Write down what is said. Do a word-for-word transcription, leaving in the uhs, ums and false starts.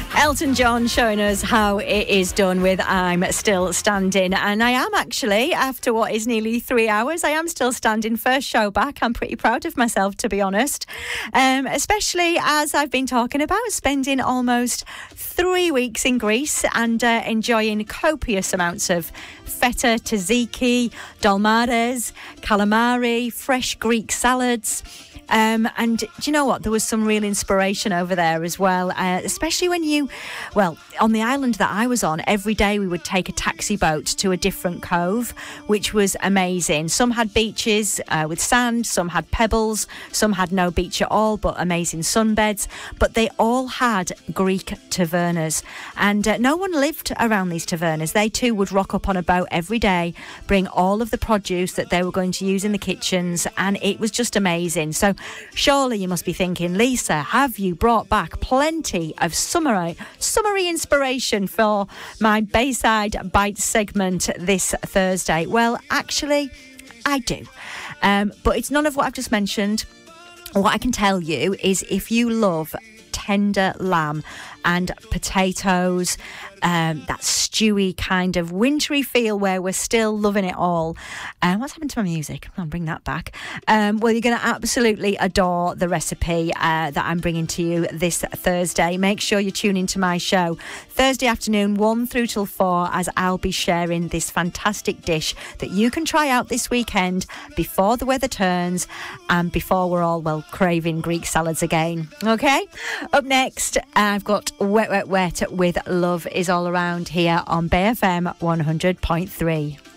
Elton John showing us how it is done with I'm Still Standing. And I am actually, after what is nearly three hours, I am still standing. First show back. I'm pretty proud of myself, to be honest. Um, especially as I've been talking about spending almost three weeks in Greece and uh, enjoying copious amounts of feta, tzatziki, dolmades, calamari, fresh Greek salads. Um, and do you know what? There was some real inspiration over there as well, uh, especially when you, well, on the island that I was on, every day we would take a taxi boat to a different cove, which was amazing. Some had beaches uh, with sand, some had pebbles, some had no beach at all, but amazing sunbeds. But they all had Greek tavernas, and uh, no one lived around these tavernas. They too would rock up on a boat every day, bring all of the produce that they were going to use in the kitchens, and it was just amazing. So surely you must be thinking, Lisa, have you brought back plenty of summery, summery inspiration for my Bayside Bites segment this Thursday? Well, actually, I do. Um, but it's none of what I've just mentioned. What I can tell you is if you love tender lamb and potatoes, um, that stewy kind of wintry feel where we're still loving it all. Um, what's happened to my music? I'll bring that back. Um, well, you're going to absolutely adore the recipe uh, that I'm bringing to you this Thursday. Make sure you tune into my show Thursday afternoon, one through till four, as I'll be sharing this fantastic dish that you can try out this weekend before the weather turns and before we're all, well, craving Greek salads again. Okay? Up next, I've got Wet, Wet, Wet with Love Is All Around here on Bay F M one hundred point three.